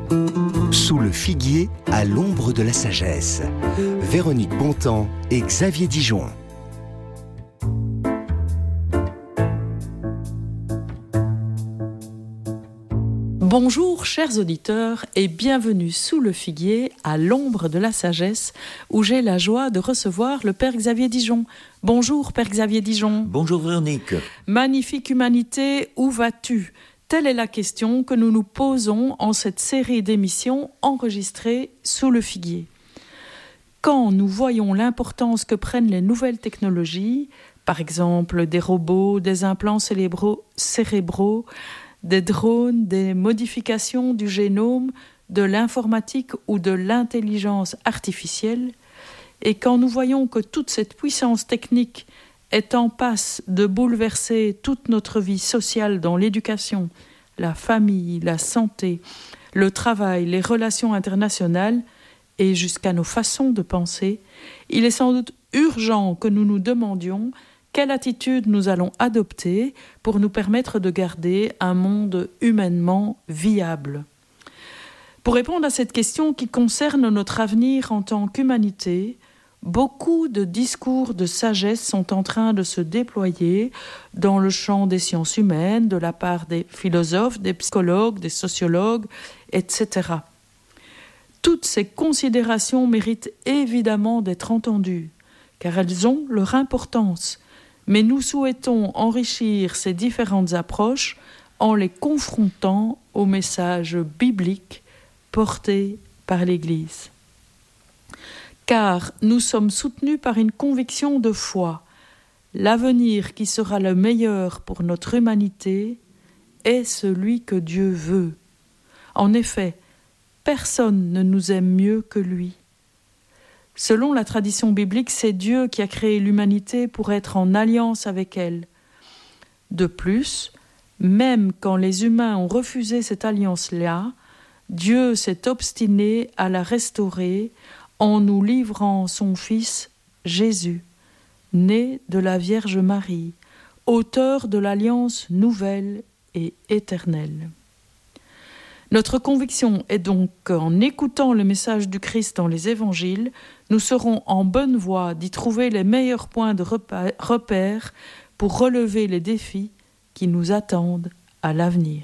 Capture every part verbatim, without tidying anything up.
Sous le figuier, à l'ombre de la sagesse. Véronique Bontemps et Xavier Dijon. Bonjour chers auditeurs et bienvenue sous le figuier à l'ombre de la sagesse où j'ai la joie de recevoir le Père Xavier Dijon. Bonjour Père Xavier Dijon. Bonjour Véronique. Magnifique humanité, où vas-tu ? Telle est la question que nous nous posons en cette série d'émissions enregistrées sous le figuier. Quand nous voyons l'importance que prennent les nouvelles technologies, par exemple des robots, des implants cérébraux, cérébraux des drones, des modifications du génome, de l'informatique ou de l'intelligence artificielle, et quand nous voyons que toute cette puissance technique est en passe de bouleverser toute notre vie sociale dans l'éducation, la famille, la santé, le travail, les relations internationales et jusqu'à nos façons de penser, il est sans doute urgent que nous nous demandions quelle attitude nous allons adopter pour nous permettre de garder un monde humainement viable. Pour répondre à cette question qui concerne notre avenir en tant qu'humanité, beaucoup de discours de sagesse sont en train de se déployer dans le champ des sciences humaines, de la part des philosophes, des psychologues, des sociologues, et cetera. Toutes ces considérations méritent évidemment d'être entendues, car elles ont leur importance. Mais nous souhaitons enrichir ces différentes approches en les confrontant au message biblique porté par l'Église. Car nous sommes soutenus par une conviction de foi. L'avenir qui sera le meilleur pour notre humanité est celui que Dieu veut. En effet, personne ne nous aime mieux que lui. Selon la tradition biblique, c'est Dieu qui a créé l'humanité pour être en alliance avec elle. De plus, même quand les humains ont refusé cette alliance-là, Dieu s'est obstiné à la restaurer en nous livrant son Fils Jésus, né de la Vierge Marie, auteur de l'alliance nouvelle et éternelle. Notre conviction est donc qu'en écoutant le message du Christ dans les évangiles, nous serons en bonne voie d'y trouver les meilleurs points de repère pour relever les défis qui nous attendent à l'avenir.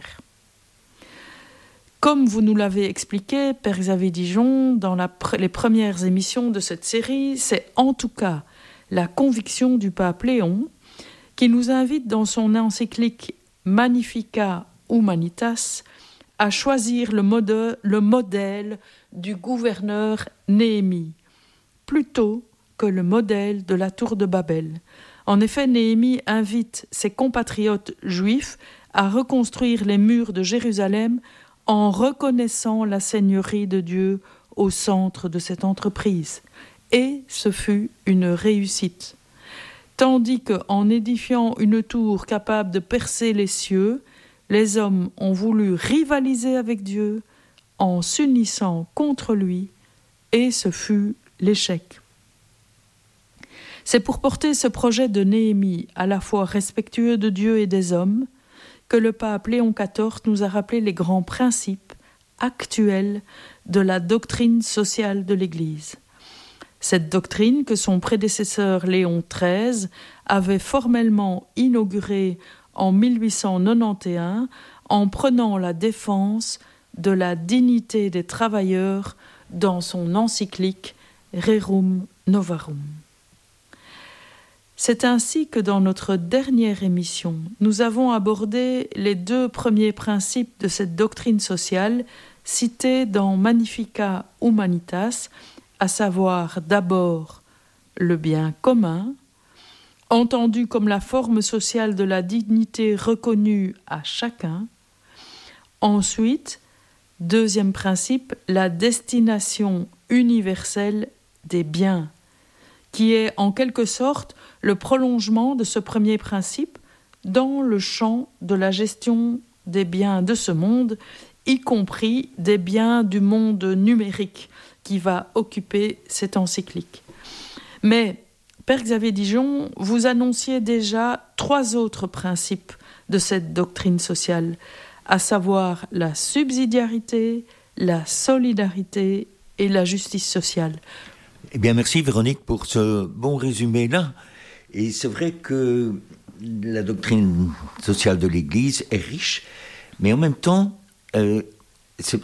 Comme vous nous l'avez expliqué, Père Xavier Dijon, dans la pre- les premières émissions de cette série, c'est en tout cas la conviction du pape Léon qui nous invite dans son encyclique Magnificat Humanitas à choisir le, mode, le modèle du gouverneur Néhémie, plutôt que le modèle de la tour de Babel. En effet, Néhémie invite ses compatriotes juifs à reconstruire les murs de Jérusalem en reconnaissant la seigneurie de Dieu au centre de cette entreprise. Et ce fut une réussite. Tandis qu'en édifiant une tour capable de percer les cieux, les hommes ont voulu rivaliser avec Dieu en s'unissant contre lui, et ce fut l'échec. C'est pour porter ce projet de Néhémie à la fois respectueux de Dieu et des hommes que le pape Léon quatorze nous a rappelé les grands principes actuels de la doctrine sociale de l'Église. Cette doctrine que son prédécesseur Léon treize avait formellement inaugurée en mille huit cent quatre-vingt-onze en prenant la défense de la dignité des travailleurs dans son encyclique Rerum Novarum. C'est ainsi que dans notre dernière émission, nous avons abordé les deux premiers principes de cette doctrine sociale cités dans Magnificat Humanitas, à savoir d'abord le bien commun, entendu comme la forme sociale de la dignité reconnue à chacun. Ensuite, deuxième principe, la destination universelle des biens, qui est en quelque sorte le prolongement de ce premier principe dans le champ de la gestion des biens de ce monde, y compris des biens du monde numérique qui va occuper cette encyclique. Mais, Père Xavier Dijon, vous annonciez déjà trois autres principes de cette doctrine sociale, à savoir la subsidiarité, la solidarité et la justice sociale. Eh bien, merci Véronique pour ce bon résumé-là. Et c'est vrai que la doctrine sociale de l'Église est riche, mais en même temps, euh, c'est,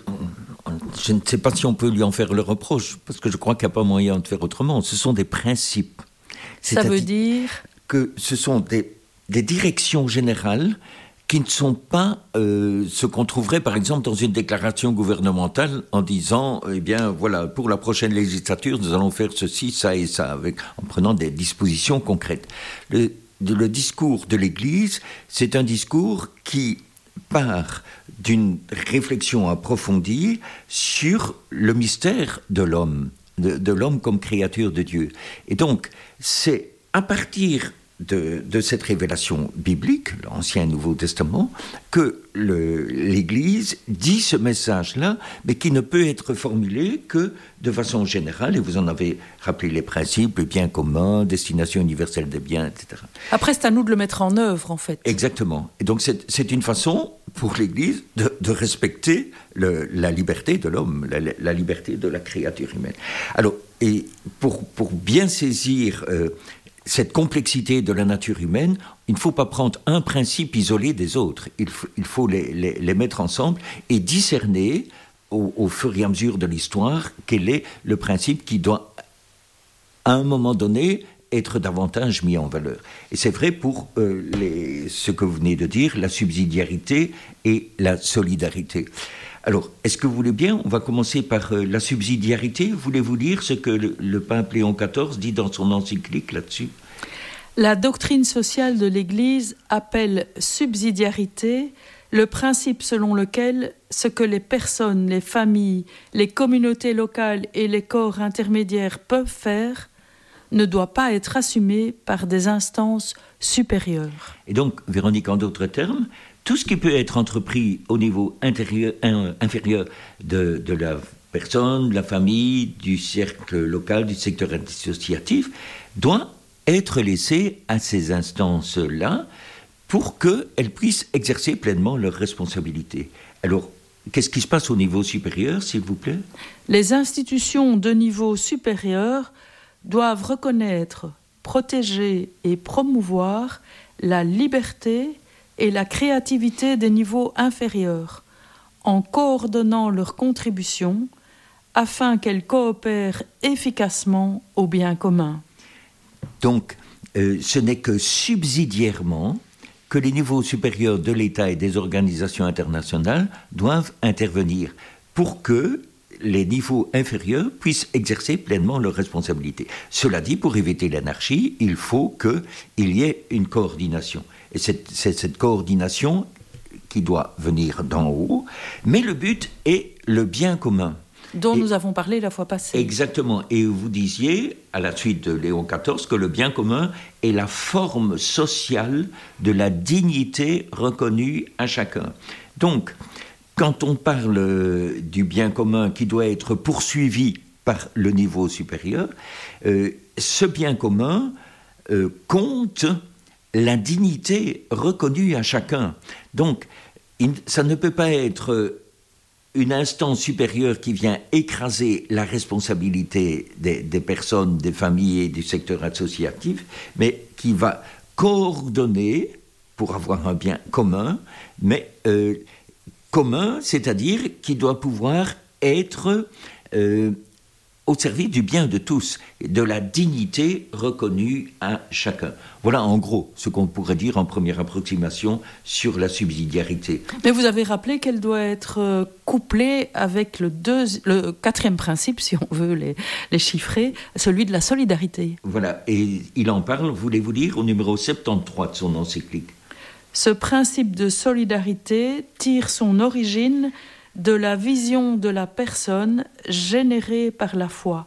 je ne sais pas si on peut lui en faire le reproche, parce que je crois qu'il n'y a pas moyen de faire autrement. Ce sont des principes. Ça veut dire que ce sont des, des directions générales qui ne sont pas euh, ce qu'on trouverait par exemple dans une déclaration gouvernementale en disant, eh bien voilà, pour la prochaine législature, nous allons faire ceci, ça et ça, avec, en prenant des dispositions concrètes. Le, le discours de l'Église, c'est un discours qui part d'une réflexion approfondie sur le mystère de l'homme, de, de l'homme comme créature de Dieu. Et donc, c'est à partir De, de cette révélation biblique, l'Ancien et Nouveau Testament, que le, l'Église dit ce message-là, mais qui ne peut être formulé que de façon générale, et vous en avez rappelé les principes, le bien commun, destination universelle des biens, et cetera. Après, c'est à nous de le mettre en œuvre, en fait. Exactement. Et donc, c'est, c'est une façon, pour l'Église, de, de respecter le, la liberté de l'homme, la, la liberté de la créature humaine. Alors, et pour, pour bien saisir euh, cette complexité de la nature humaine, il ne faut pas prendre un principe isolé des autres. Il faut, il faut les, les, les mettre ensemble et discerner au, au fur et à mesure de l'histoire quel est le principe qui doit, à un moment donné, être davantage mis en valeur. Et c'est vrai pour euh, les, ce que vous venez de dire, la subsidiarité et la solidarité. Alors, est-ce que vous voulez bien, on va commencer par euh, la subsidiarité. Voulez-vous lire ce que le, le pape Léon quatorze dit dans son encyclique là-dessus ? La doctrine sociale de l'Église appelle subsidiarité le principe selon lequel ce que les personnes, les familles, les communautés locales et les corps intermédiaires peuvent faire ne doit pas être assumé par des instances supérieures. Et donc, Véronique, en d'autres termes, tout ce qui peut être entrepris au niveau intérieur, in, inférieur de, de la personne, de la famille, du cercle local, du secteur associatif, doit être laissé à ces instances-là pour qu'elles puissent exercer pleinement leurs responsabilités. Alors, qu'est-ce qui se passe au niveau supérieur, s'il vous plaît ? Les institutions de niveau supérieur doivent reconnaître, protéger et promouvoir la liberté et la créativité des niveaux inférieurs, en coordonnant leurs contributions afin qu'elles coopèrent efficacement au bien commun. Donc, euh, ce n'est que subsidiairement que les niveaux supérieurs de l'État et des organisations internationales doivent intervenir pour que les niveaux inférieurs puissent exercer pleinement leurs responsabilités. Cela dit, pour éviter l'anarchie, il faut qu'il y ait une coordination. Et c'est, c'est cette coordination qui doit venir d'en haut, mais le but est le bien commun. Dont et, nous avons parlé la fois passée. Exactement. Et vous disiez, à la suite de Léon quatorze, que le bien commun est la forme sociale de la dignité reconnue à chacun. Donc, quand on parle du bien commun qui doit être poursuivi par le niveau supérieur, euh, ce bien commun euh, compte la dignité reconnue à chacun. Donc, il, ça ne peut pas être une instance supérieure qui vient écraser la responsabilité des, des personnes, des familles et du secteur associatif, mais qui va coordonner pour avoir un bien commun, mais euh, commun, c'est-à-dire qui doit pouvoir être euh, au service du bien de tous, de la dignité reconnue à chacun. Voilà en gros ce qu'on pourrait dire en première approximation sur la subsidiarité. Mais vous avez rappelé qu'elle doit être couplée avec le, deux, le quatrième principe, si on veut les, les chiffrer, celui de la solidarité. Voilà, et il en parle, voulez-vous lire, au numéro soixante-treize de son encyclique. Ce principe de solidarité tire son origine de la vision de la personne générée par la foi.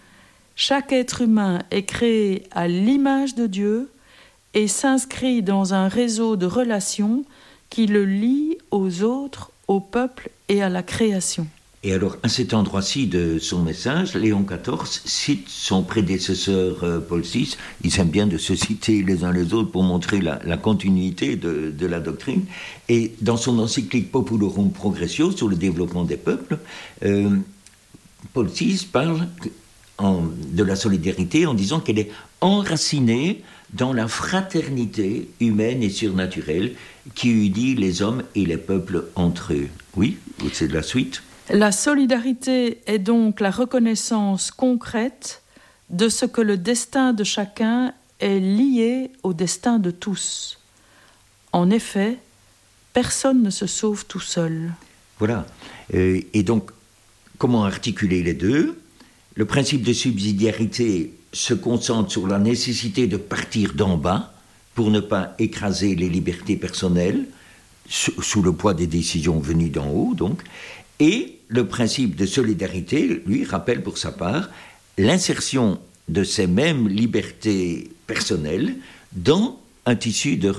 Chaque être humain est créé à l'image de Dieu et s'inscrit dans un réseau de relations qui le lie aux autres, au peuple et à la création. Et alors, à cet endroit-ci de son message, Léon quatorze cite son prédécesseur euh, Paul six. Ils aiment bien de se citer les uns les autres pour montrer la, la continuité de, de la doctrine. Et dans son encyclique Populorum Progressio sur le développement des peuples, euh, Paul six parle en, de la solidarité en disant qu'elle est enracinée dans la fraternité humaine et surnaturelle qui unit les hommes et les peuples entre eux. Oui, c'est de la suite. La solidarité est donc la reconnaissance concrète de ce que le destin de chacun est lié au destin de tous. En effet, personne ne se sauve tout seul. Voilà. Euh, et donc, comment articuler les deux ? Le principe de subsidiarité se concentre sur la nécessité de partir d'en bas pour ne pas écraser les libertés personnelles sous, sous le poids des décisions venues d'en haut, donc. Et le principe de solidarité, lui, rappelle pour sa part l'insertion de ces mêmes libertés personnelles dans un tissu de